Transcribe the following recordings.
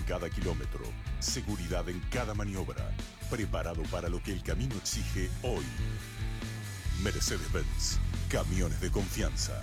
cada kilómetro, seguridad en cada maniobra, preparado para lo que el camino exige hoy. Mercedes-Benz, camiones de confianza.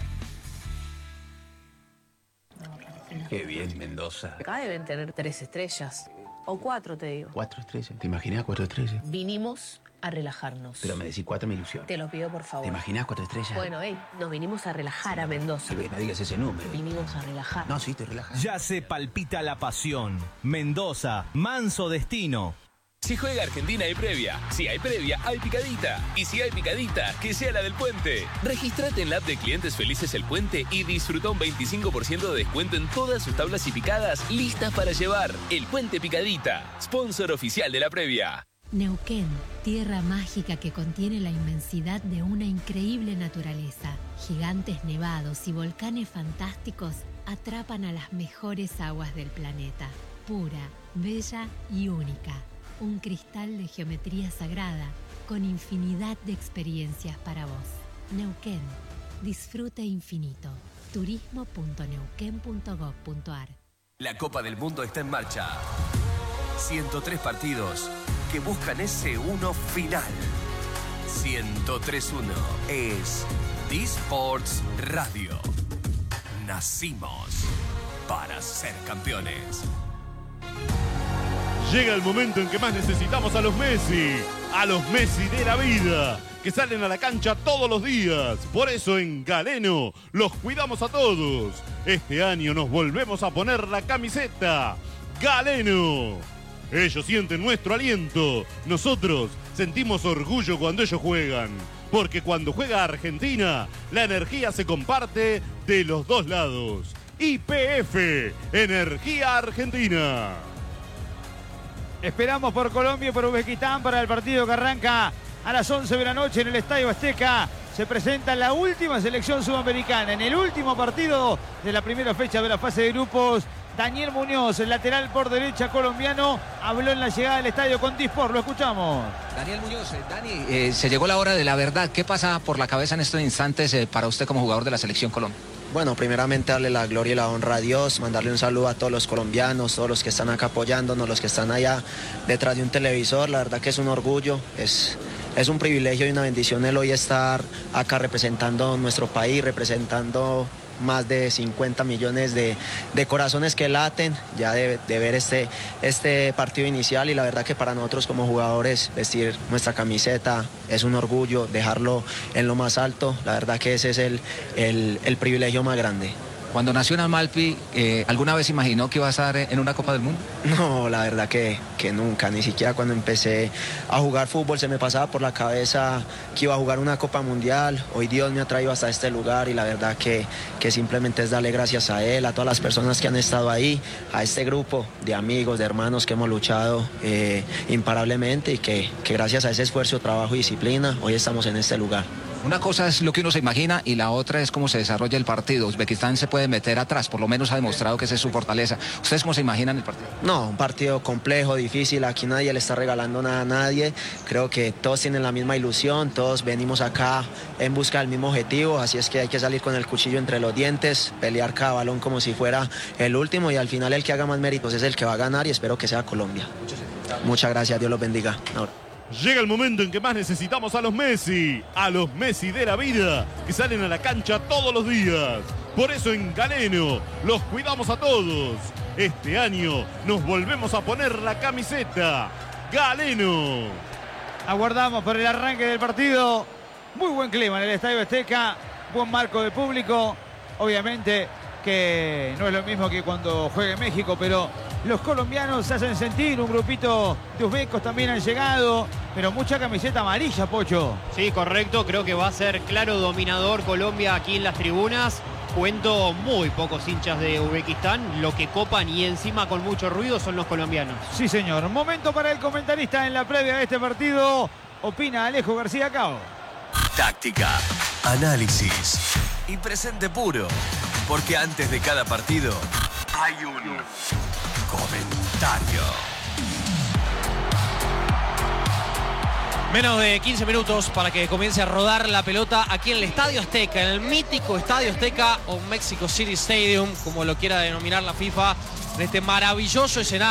Qué bien, Mendoza. Acá deben tener 3 estrellas. O 4, te digo. 4 estrellas. ¿Te imaginas 4 estrellas? Vinimos a relajarnos. Pero me decís 4 me ilusiona. Te lo pido, por favor. ¿Te imaginas 4 estrellas? Bueno, nos vinimos a relajar a Mendoza. No digas ese número. Vinimos a relajar. No, sí, te relajas. Ya se palpita la pasión. Mendoza, manso destino. Si juega Argentina hay previa. Si hay previa, hay picadita. Y si hay picadita, que sea la del Puente. Regístrate en la app de Clientes Felices El Puente y disfruta un 25% de descuento en todas sus tablas y picadas listas para llevar. El Puente Picadita, sponsor oficial de la previa. Neuquén, tierra mágica que contiene la inmensidad de una increíble naturaleza. Gigantes nevados y volcanes fantásticos atrapan a las mejores aguas del planeta. Pura, bella y única. Un cristal de geometría sagrada con infinidad de experiencias para vos. Neuquén, disfrute infinito. turismo.neuquén.gov.ar. La Copa del Mundo está en marcha. 103 partidos que buscan ese uno final. 103-1 es D-Sports Radio. Nacimos para ser campeones. Llega el momento en que más necesitamos a los Messi de la vida, que salen a la cancha todos los días. Por eso en Galeno los cuidamos a todos. Este año nos volvemos a poner la camiseta Galeno. Ellos sienten nuestro aliento. Nosotros sentimos orgullo cuando ellos juegan. Porque cuando juega Argentina, la energía se comparte de los dos lados. YPF, Energía Argentina. Esperamos por Colombia y por Uzbekistán para el partido que arranca a las 11 de la noche en el Estadio Azteca. Se presenta la última selección sudamericana en el último partido de la primera fecha de la fase de grupos. Daniel Muñoz, el lateral por derecha colombiano, habló en la llegada del estadio con Dispor. Lo escuchamos. Daniel Muñoz, Dani, se llegó la hora de la verdad. ¿Qué pasa por la cabeza en estos instantes para usted como jugador de la selección Colombia? Bueno, primeramente darle la gloria y la honra a Dios, mandarle un saludo a todos los colombianos, todos los que están acá apoyándonos, los que están allá detrás de un televisor. La verdad que es un orgullo, es un privilegio y una bendición el hoy estar acá representando nuestro país, representando más de 50 millones de corazones que laten, ya de ver este partido inicial, y la verdad que para nosotros como jugadores vestir nuestra camiseta es un orgullo, dejarlo en lo más alto. La verdad que ese es el privilegio más grande. Cuando nació en Amalfi, ¿alguna vez imaginó que iba a estar en una Copa del Mundo? No, la verdad que nunca, ni siquiera cuando empecé a jugar fútbol se me pasaba por la cabeza que iba a jugar una Copa Mundial. Hoy Dios me ha traído hasta este lugar y la verdad que simplemente es darle gracias a Él, a todas las personas que han estado ahí, a este grupo de amigos, de hermanos que hemos luchado imparablemente y que gracias a ese esfuerzo, trabajo y disciplina, hoy estamos en este lugar. Una cosa es lo que uno se imagina y la otra es cómo se desarrolla el partido. Uzbekistán se puede meter atrás, por lo menos ha demostrado que esa es su fortaleza. ¿Ustedes cómo se imaginan el partido? No, un partido complejo, difícil, aquí nadie le está regalando nada a nadie. Creo que todos tienen la misma ilusión, todos venimos acá en busca del mismo objetivo, así es que hay que salir con el cuchillo entre los dientes, pelear cada balón como si fuera el último y al final el que haga más méritos es el que va a ganar y espero que sea Colombia. Muchas gracias, Dios los bendiga. Ahora. Llega el momento en que más necesitamos a los Messi de la vida, que salen a la cancha todos los días. Por eso en Galeno los cuidamos a todos. Este año nos volvemos a poner la camiseta Galeno. Aguardamos por el arranque del partido. Muy buen clima en el Estadio Azteca, buen marco de público. Obviamente que no es lo mismo que cuando juegue México, pero los colombianos se hacen sentir, un grupito de uzbecos también han llegado, pero mucha camiseta amarilla, Pocho. Sí, correcto, creo que va a ser claro dominador Colombia aquí en las tribunas. Cuento muy pocos hinchas de Uzbekistán, lo que copan y encima con mucho ruido son los colombianos. Sí, señor. Momento para el comentarista en la previa de este partido. Opina Alejo García Cao. Táctica, análisis y presente puro. Porque antes de cada partido hay un comentario. Menos de 15 minutos para que comience a rodar la pelota aquí en el Estadio Azteca, en el mítico Estadio Azteca o Mexico City Stadium, como lo quiera denominar la FIFA, en este maravilloso escenario.